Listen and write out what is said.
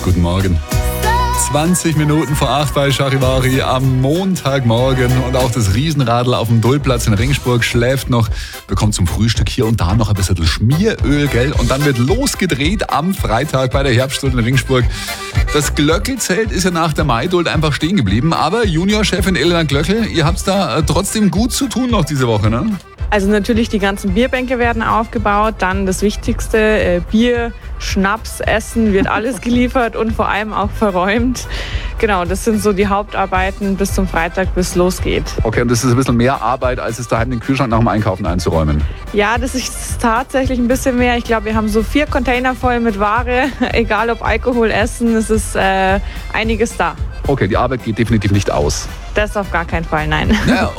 guten Morgen. 20 Minuten vor 8 bei Charivari am Montagmorgen und auch das Riesenradl auf dem Dullplatz in Ringsburg schläft noch, bekommt zum Frühstück hier und da noch ein bisschen Schmieröl, gell? Und dann wird losgedreht am Freitag bei der Herbststunde in Ringsburg. Das Glöckl-Zelt ist ja nach der Maiduld einfach stehen geblieben, aber Juniorchefin Elena Glöckl, ihr habt's da trotzdem gut zu tun noch diese Woche, ne? Also natürlich die ganzen Bierbänke werden aufgebaut, dann das Wichtigste, Bier, Schnaps, Essen wird alles geliefert und vor allem auch verräumt. Genau, das sind so die Hauptarbeiten bis zum Freitag, bis es losgeht. Okay, und das ist ein bisschen mehr Arbeit, als es daheim den Kühlschrank nach dem Einkaufen einzuräumen. Ja, das ist tatsächlich ein bisschen mehr. Ich glaube, wir haben so 4 Container voll mit Ware, egal ob Alkohol, Essen, es ist einiges da. Okay, die Arbeit geht definitiv nicht aus. Das auf gar keinen Fall, nein. Ja,